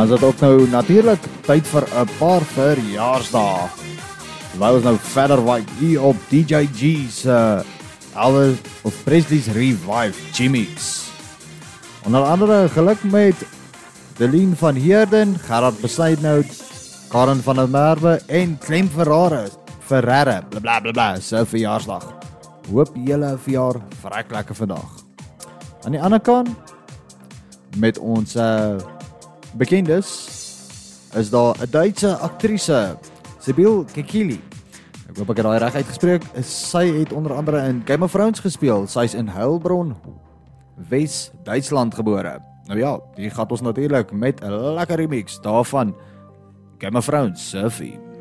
Dan is dit ook nou natuurlik tyd vir 'n paar verjaarsdae. Terwyl ons nou verder waai hier op DJ G's Elvis of Presley's Revive G-Mix. Onder andere geluk met Deline van Heerden, Gerard Besuidnout, Karen van der Merwe en Clem Ferreira, blablabla, sy verjaarsdag. Hoop julle verjaar vrek lekker vandag. Aan die ander kant, met ons bekendes, is daar 'n Duitse aktrise, Sibylle Kekili. Ek hoop ek het daai reg uitgespreek. Sy het onder andere in Game of Thrones gespeel. Sy is in Heilbronn, Wes-Duitsland gebore. Nou ja, hier gaan ons natuurlik met 'n lekker remix daarvan Game of Thrones, Surfy.